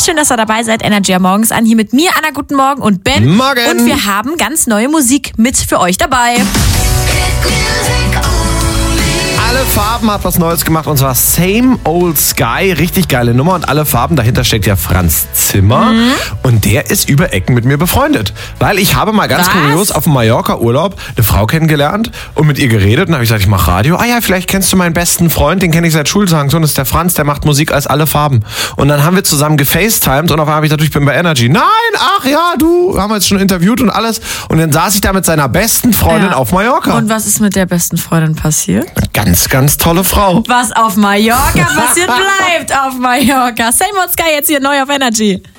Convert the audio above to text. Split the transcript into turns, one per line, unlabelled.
schön, dass ihr dabei seid. Energy am Morgens an. Hier mit mir, Anna, guten Morgen und Ben.
Morgen.
Und wir haben ganz neue Musik mit für euch dabei.
Alle Farben hat was Neues gemacht und zwar Same Old Sky. Richtig geile Nummer und alle Farben. Dahinter steckt ja Franz Zimmer und der ist über Ecken mit mir befreundet. Weil ich habe mal ganz kurios auf dem Mallorca-Urlaub eine Frau kennengelernt und mit ihr geredet und habe ich gesagt, ich mache Radio. Ah ja, vielleicht kennst du meinen besten Freund, den kenne ich seit Schultagen. So, das ist der Franz, der macht Musik als alle Farben. Und dann haben wir zusammen gefacetimed und auf einmal habe ich gesagt, ich bin bei Energy. Nein, ach ja, du, haben wir jetzt schon interviewt und alles. Und dann saß ich da mit seiner besten Freundin auf Mallorca.
Und was ist mit der besten Freundin passiert?
Ganz, ganz tolle Frau.
Was auf Mallorca passiert, bleibt auf Mallorca. Same Old Sky jetzt hier neu auf Energy.